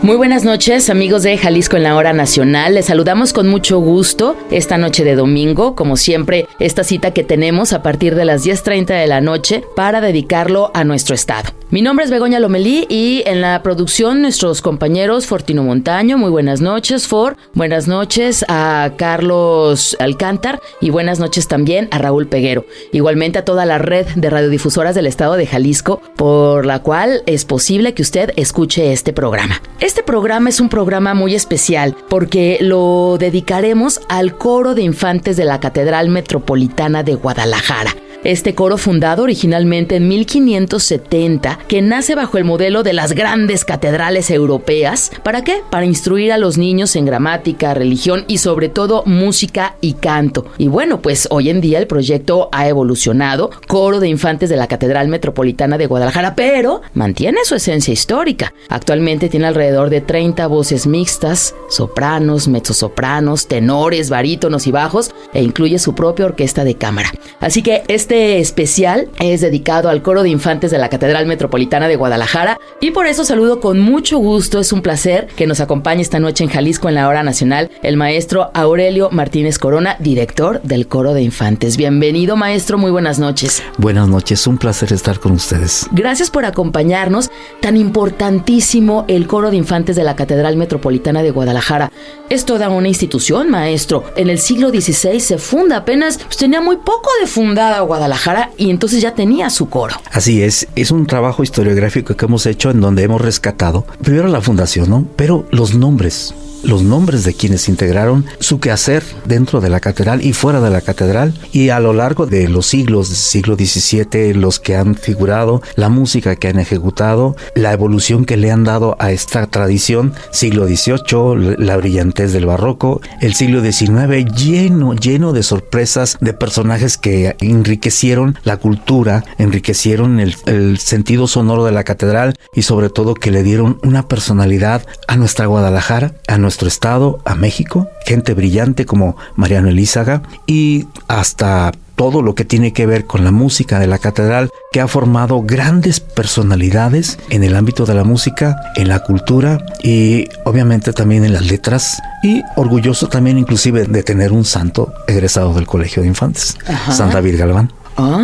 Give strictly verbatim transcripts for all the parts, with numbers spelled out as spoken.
Muy buenas noches, amigos de Jalisco en la Hora Nacional. Les saludamos con mucho gusto esta noche de domingo, como siempre, esta cita que tenemos a partir de las diez treinta de la noche para dedicarlo a nuestro estado. Mi nombre es Begoña Lomelí y en la producción nuestros compañeros Fortino Montaño. Muy buenas noches, For. Buenas noches a Carlos Alcántar y buenas noches también a Raúl Peguero. Igualmente a toda la red de radiodifusoras del estado de Jalisco, por la cual es posible que usted escuche este programa. Este programa es un programa muy especial porque lo dedicaremos al coro de infantes de la Catedral Metropolitana de Guadalajara. Este coro, fundado originalmente en mil quinientos setenta, que nace bajo el modelo de las grandes catedrales europeas. ¿Para qué? Para instruir a los niños en gramática, religión y sobre todo música y canto. Y bueno, pues hoy en día el proyecto ha evolucionado, coro de infantes de la Catedral Metropolitana de Guadalajara, pero mantiene su esencia histórica. Actualmente tiene alrededor de treinta voces mixtas, sopranos, mezzosopranos, tenores, barítonos y bajos, e incluye su propia orquesta de cámara. Así que este Este especial es dedicado al coro de infantes de la Catedral Metropolitana de Guadalajara y por eso saludo con mucho gusto. Es un placer que nos acompañe esta noche en Jalisco en la Hora Nacional el maestro Aurelio Martínez Corona, director del coro de infantes. Bienvenido, maestro, muy buenas noches. Buenas noches, un placer estar con ustedes. Gracias por acompañarnos. Tan importantísimo el coro de infantes de la Catedral Metropolitana de Guadalajara. Es toda una institución, maestro. En el siglo dieciséis se funda, apenas pues, tenía muy poco de fundada Guadalajara. Guadalajara y entonces ya tenía su coro. Así es, es un trabajo historiográfico que hemos hecho en donde hemos rescatado primero la fundación, ¿no? Pero los nombres, los nombres de quienes integraron su quehacer dentro de la catedral y fuera de la catedral, y a lo largo de los siglos, siglo diecisiete, los que han figurado, la música que han ejecutado, la evolución que le han dado a esta tradición, siglo dieciocho, la brillantez del barroco, el siglo diecinueve, lleno, lleno de sorpresas, de personajes que enriquecieron la cultura, enriquecieron el, el sentido sonoro de la catedral y sobre todo que le dieron una personalidad a nuestra Guadalajara, a nuestra nuestro estado, a México, gente brillante como Mariano Elízaga y hasta todo lo que tiene que ver con la música de la catedral, que ha formado grandes personalidades en el ámbito de la música, en la cultura y obviamente también en las letras, y orgulloso también inclusive de tener un santo egresado del Colegio de Infantes, Ajá. San David Galván.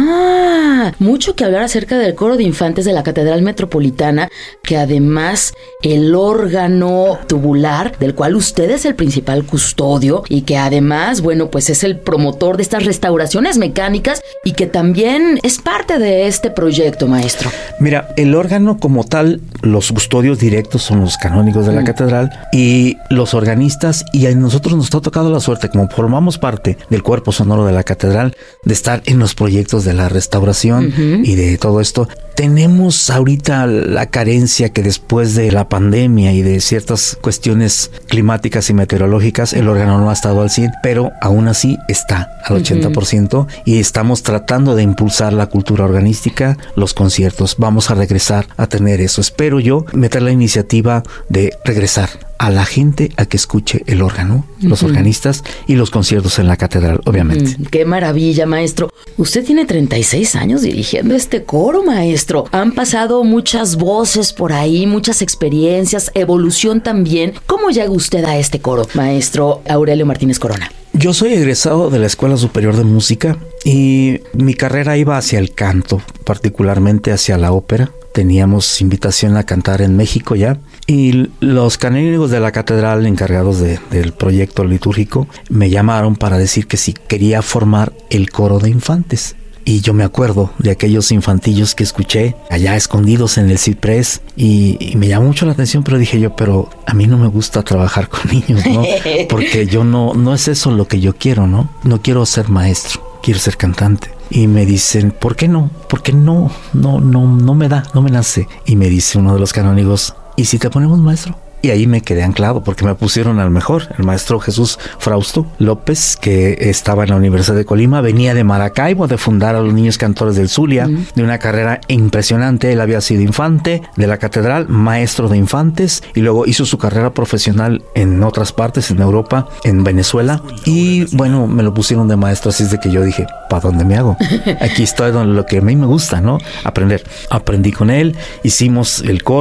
Ah, mucho que hablar acerca del coro de infantes de la Catedral Metropolitana, que además el órgano tubular, del cual usted es el principal custodio y que además, bueno, pues es el promotor de estas restauraciones mecánicas y que también es parte de este proyecto, maestro. Mira, el órgano como tal, los custodios directos son los canónigos de la mm. catedral y los organistas, y a nosotros nos ha tocado la suerte, como formamos parte del cuerpo sonoro de la catedral, de estar en los proyectos de la restauración uh-huh. y de todo esto. Tenemos ahorita la carencia que después de la pandemia y de ciertas cuestiones climáticas y meteorológicas, el órgano no ha estado al cien, pero aún así está al ochenta por ciento uh-huh. y estamos tratando de impulsar la cultura organística, los conciertos. Vamos a regresar a tener eso. Espero yo meter la iniciativa de regresar a la gente a que escuche el órgano, uh-huh. los organistas y los conciertos en la catedral, obviamente. Uh-huh. ¡Qué maravilla, maestro! Usted tiene treinta y seis años dirigiendo este coro, maestro. Han pasado muchas voces por ahí, muchas experiencias, evolución también. ¿Cómo llega usted a este coro, maestro Aurelio Martínez Corona? Yo soy egresado de la Escuela Superior de Música y mi carrera iba hacia el canto, particularmente hacia la ópera. Teníamos invitación a cantar en México ya, y los canónigos de la catedral encargados de, del proyecto litúrgico me llamaron para decir que si quería formar el coro de infantes. Y yo me acuerdo de aquellos infantillos que escuché allá escondidos en el ciprés y, y me llamó mucho la atención, pero dije yo, pero a mí no me gusta trabajar con niños, ¿no? Porque yo no, no es eso lo que yo quiero, ¿no? No quiero ser maestro, quiero ser cantante. Y me dicen, ¿por qué no? Porque no, no, no, no me da, no me nace. Y me dice uno de los canónigos, ¿y si te ponemos maestro? Y ahí me quedé anclado porque me pusieron al mejor, el maestro Jesús Frausto López, que estaba en la Universidad de Colima, venía de Maracaibo, de fundar a los niños cantores del Zulia, uh-huh. de una carrera impresionante. Él había sido infante de la catedral, maestro de infantes, y luego hizo su carrera profesional en otras partes, en Europa, en Venezuela, y bueno, me lo pusieron de maestro, así es de que yo dije, ¿para dónde me hago? Aquí estoy donde lo que a mí me gusta, ¿no? Aprender. Aprendí con él, hicimos el coro,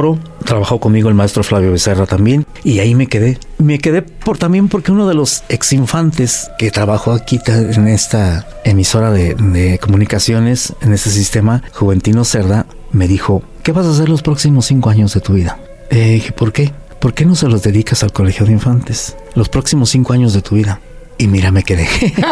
trabajó conmigo el maestro Flavio Becerra también, y ahí me quedé. Me quedé por también porque uno de los exinfantes que trabajó aquí en esta emisora de, de comunicaciones, en este sistema, Juventino Cerda, me dijo, ¿qué vas a hacer los próximos cinco años de tu vida? Eh, dije, ¿por qué? ¿Por qué no se los dedicas al Colegio de Infantes? Los próximos cinco años de tu vida. Y mira, me quedé.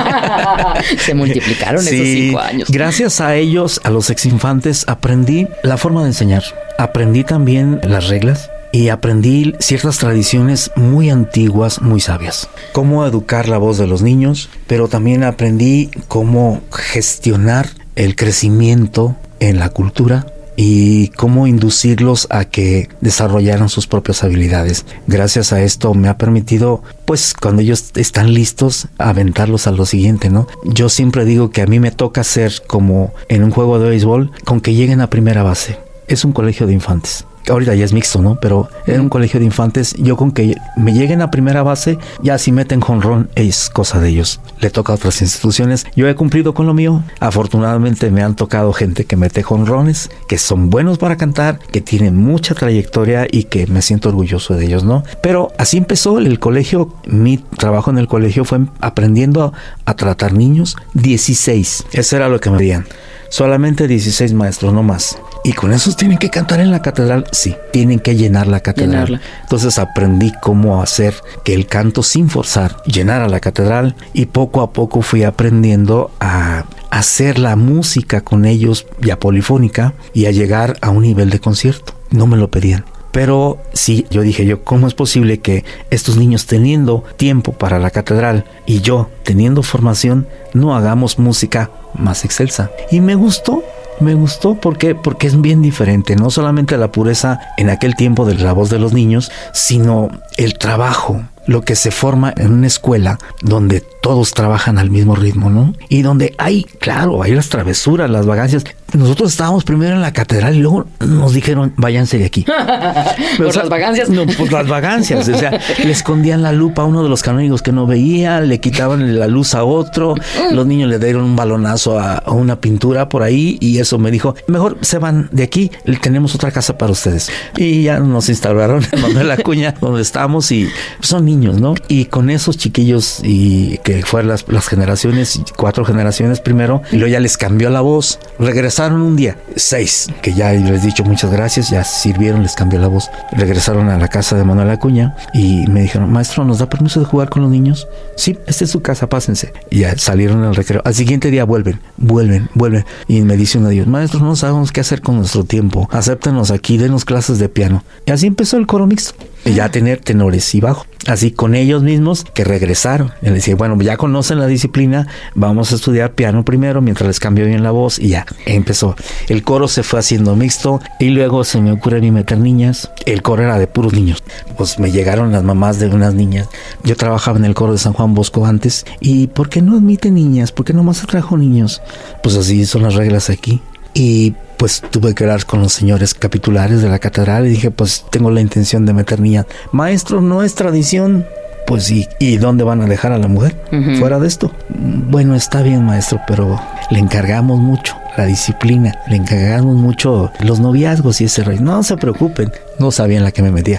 Se multiplicaron sí, esos cinco años. Gracias a ellos, a los exinfantes, aprendí la forma de enseñar. Aprendí también las reglas y aprendí ciertas tradiciones muy antiguas, muy sabias. Cómo educar la voz de los niños, pero también aprendí cómo gestionar el crecimiento en la cultura y cómo inducirlos a que desarrollaran sus propias habilidades. Gracias a esto me ha permitido, pues, cuando ellos están listos, aventarlos a lo siguiente, ¿no? Yo siempre digo que a mí me toca ser como en un juego de béisbol, con que lleguen a primera base. Es un colegio de infantes. Ahorita ya es mixto, ¿no? Pero en un colegio de infantes, yo con que me lleguen a primera base, ya si meten jonrón, es cosa de ellos. Le toca a otras instituciones. Yo he cumplido con lo mío. Afortunadamente me han tocado gente que mete jonrones, que son buenos para cantar, que tienen mucha trayectoria y que me siento orgulloso de ellos, ¿no? Pero así empezó el colegio. Mi trabajo en el colegio fue aprendiendo a, a tratar niños. dieciséis. Eso era lo que me pedían. Solamente dieciséis maestros, no más. Y con esos tienen que cantar en la catedral. Sí, tienen que llenar la catedral. Llenarla. Entonces aprendí cómo hacer que el canto, sin forzar, llenara la catedral. Y poco a poco fui aprendiendo a hacer la música con ellos, ya polifónica, y a llegar a un nivel de concierto. No me lo pedían. Pero sí, yo dije yo, ¿cómo es posible que estos niños teniendo tiempo para la catedral y yo teniendo formación no hagamos música más excelsa? Y me gustó, me gustó porque, porque es bien diferente, no solamente la pureza en aquel tiempo de la voz de los niños, sino el trabajo, lo que se forma en una escuela donde todos trabajan al mismo ritmo, ¿no? Y donde hay, claro, hay las travesuras, las vagancias. Nosotros estábamos primero en la catedral y luego nos dijeron, váyanse de aquí. ¿Por o sea, las vagancias? No, pues las vagancias. O sea, le escondían la lupa a uno de los canónigos que no veía, le quitaban la luz a otro, los niños le dieron un balonazo a, a una pintura por ahí y eso me dijo, mejor se van de aquí, tenemos otra casa para ustedes. Y ya nos instalaron en Manuel Acuña, donde estamos, y son niños, ¿no? Y con esos chiquillos, y que fueron las, las generaciones, cuatro generaciones primero, y luego ya les cambió la voz. Regresaron un día, seis, que ya les he dicho muchas gracias, ya sirvieron, les cambió la voz. Regresaron a la casa de Manuel Acuña y me dijeron, maestro, ¿nos da permiso de jugar con los niños? Sí, esta es su casa, pásense. Y ya salieron al recreo. Al siguiente día vuelven, vuelven, vuelven. Y me dice uno de ellos, maestro, no sabemos qué hacer con nuestro tiempo. Acéptenos aquí, denos clases de piano. Y así empezó el coro mixto. Y ya tener tenores y bajo. Así con ellos mismos que regresaron. Y les decía, bueno, ya conocen la disciplina, vamos a estudiar piano primero mientras les cambio bien la voz, y ya empezó. El coro se fue haciendo mixto y luego se me ocurre a mí meter niñas. El coro era de puros niños. Pues me llegaron las mamás de unas niñas. Yo trabajaba en el coro de San Juan Bosco antes. ¿Y por qué no admite niñas? ¿Por qué nomás se trajo niños? Pues así son las reglas aquí. Y pues tuve que hablar con los señores capitulares de la catedral y dije, pues tengo la intención de meter niñas. Maestro, no es tradición. Pues ¿y, y dónde van a dejar a la mujer? Uh-huh. Fuera de esto. Bueno, está bien, maestro, pero le encargamos mucho la disciplina, le encargamos mucho los noviazgos y ese rey. No se preocupen, no sabían la que me metía.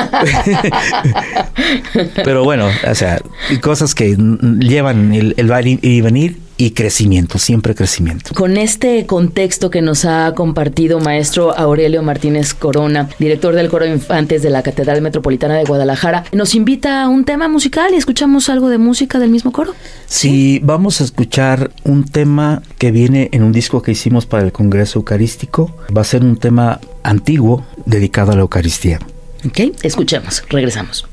Pero bueno, o sea, cosas que llevan el, el va y venir y crecimiento, siempre crecimiento. Con este contexto que nos ha compartido maestro Aurelio Martínez Corona, director del Coro de Infantes de la Catedral Metropolitana de Guadalajara, nos invita a un tema musical y escuchamos algo de música del mismo coro. Sí, sí, vamos a escuchar un tema que viene en un disco que hicimos para el Congreso Eucarístico. Va a ser un tema antiguo dedicado a la Eucaristía. Ok, escuchemos, regresamos.